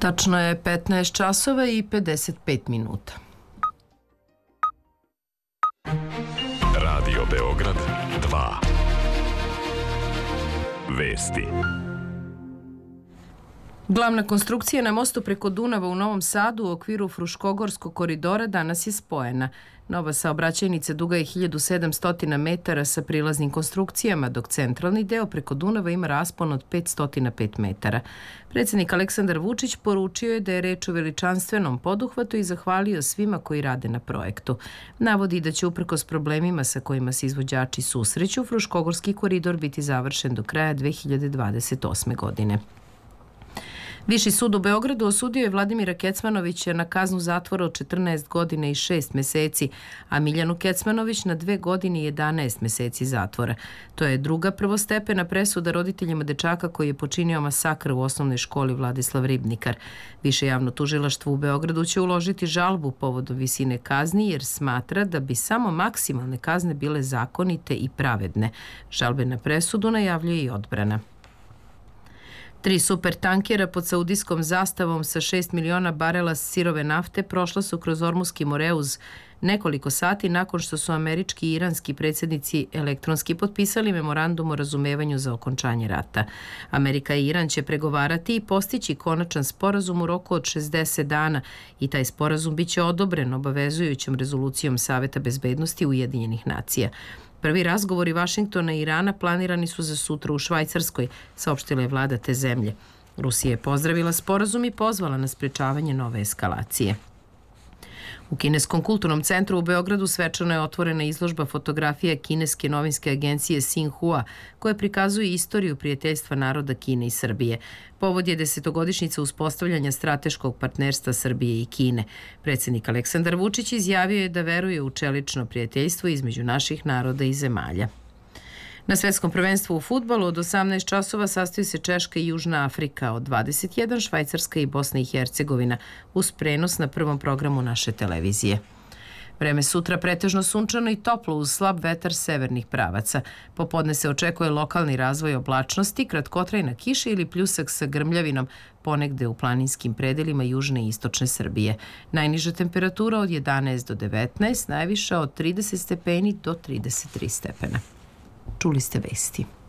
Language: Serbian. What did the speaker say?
Tačno je 15 časova i 55 minuta. Radio Beograd 2. Vesti. Glavna konstrukcija na mostu preko Dunava u Novom Sadu u okviru Fruškogorskog koridora danas je spojena. Nova saobraćajnica duga je 1700 metara sa prilaznim konstrukcijama, dok centralni deo preko Dunava ima raspon od 505 metara. Predsjednik Aleksandar Vučić poručio je da je reč o veličanstvenom poduhvatu i zahvalio svima koji rade na projektu. Navodi da će uprkos problemima sa kojima se izvođači susreću, Fruškogorski koridor biti završen do kraja 2028. godine. Viši sud u Beogradu osudio je Vladimira Kecmanovića na kaznu zatvora od 14 godina i 6 meseci, a Miljanu Kecmanović na 2 godine i 11 meseci zatvora. To je druga prvostepena presuda roditeljima dečaka koji je počinio masakr u osnovnoj školi Vladislav Ribnikar. Više javno tužilaštvo u Beogradu će uložiti žalbu povodom visine kazni jer smatra da bi samo maksimalne kazne bile zakonite i pravedne. Žalbe na presudu najavljuje i odbrana. 3 supertankera pod saudijskom zastavom sa 6 miliona barela sirove nafte prošla su kroz Ormuski Moreuz nekoliko sati nakon što su američki i iranski predsjednici elektronski potpisali memorandum o razumevanju za okončanje rata. Amerika i Iran će pregovarati i postići konačan sporazum u roku od 60 dana i taj sporazum biće odobren obavezujućom rezolucijom Saveta bezbednosti Ujedinjenih nacija. Prvi razgovori Vašingtona i Irana planirani su za sutra u Švajcarskoj, saopštila je vlada te zemlje. Rusija je pozdravila sporazum i pozvala na sprečavanje nove eskalacije. U Kineskom kulturnom centru u Beogradu svečano je otvorena izložba fotografija kineske novinske agencije Xinhua, koja prikazuje istoriju prijateljstva naroda Kine i Srbije. Povod je 10-godišnjica uspostavljanja strateškog partnerstva Srbije i Kine. Predsjednik Aleksandar Vučić izjavio je da veruje u čelično prijateljstvo između naših naroda i zemalja. Na svetskom prvenstvu u fudbalu od 18 časova sastoji se Češka i Južna Afrika, od 21 Švajcarska i Bosna i Hercegovina, uz prenos na prvom programu naše televizije. Vreme sutra pretežno sunčano i toplo uz slab vetar severnih pravaca. Popodne se očekuje lokalni razvoj oblačnosti, kratkotrajna kiša ili pljusak sa grmljavinom, ponegde u planinskim predelima južne i istočne Srbije. Najniža temperatura od 11 do 19, najviša od 30 stepeni do 33 stepena. Čuli ste vesti.